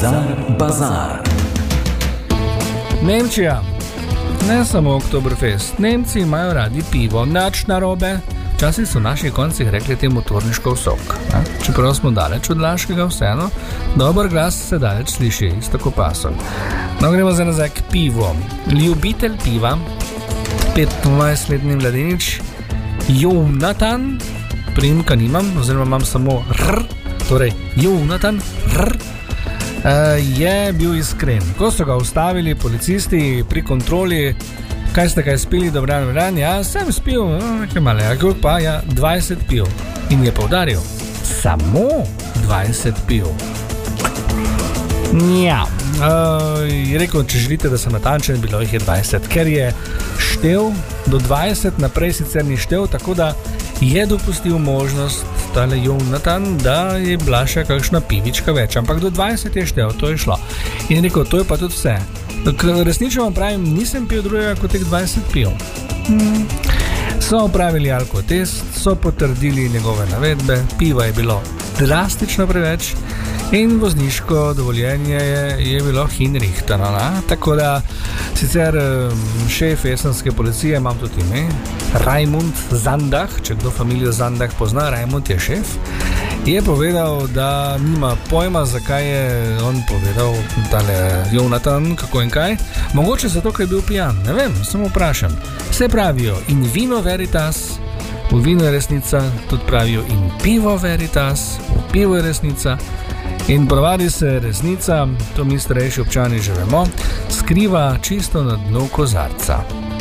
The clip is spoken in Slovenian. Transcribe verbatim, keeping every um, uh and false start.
Bizar Bazar. Nemčija. Ne samo Oktoberfest. Nemci imajo radi pivo, nič narobe. Včasih so v naših koncih rekli temu torniškov sok. Ne? Čeprav smo daleč od Laškega, vseeno, dober glas se daleč sliši, isto kot pasol. No, gremo za nazaj k pivu. Ljubitelj piva, petnajstletni mladenič, Jonatan, priimka nimam, oziroma imam samo R, torej Jonatan, R, je bil iskren. Ko so ga ustavili policisti pri kontroli, kaj ste kaj spili, dobran vran, ja, sem spil, nekaj male, a koliko pa, ja, dvajset pil. In je poudaril, samo dvajset pil. Ja, uh, je rekel, če želite, da sem natančen, bilo jih je dvajset, ker je štev do dvajset, naprej sicer ni štev, tako da je dopustil možnost tale Jonatan, da je bila še kakšna pivička več, ampak do dvajset je štev, to je šlo. In je rekel, to je pa tudi vse. Resnično vam pravim, nisem pil drugega kot teh dvajset pil. Hmm. So opravili alkotest, so potrdili njegove navedbe, piva je bilo drastično preveč in vozniško dovoljenje je, je bilo hinrihtano. Tako da sicer šef esenske policije, imam tudi ime, Raimund Zandah, če kdo familijo Zandah pozna, Raimund je šef, je povedal, da nima pojma, zakaj je on povedal tale Jonatan, kako in kaj. Mogoče zato, ker je bil pijan, ne vem, samo vprašam. Vse pravijo in vino veritas, v vino je resnica, tudi pravijo in pivo veritas, v pivo je resnica. In ponavadi se resnica, to mi starejši občani že vemo, skriva čisto na dnu kozarca.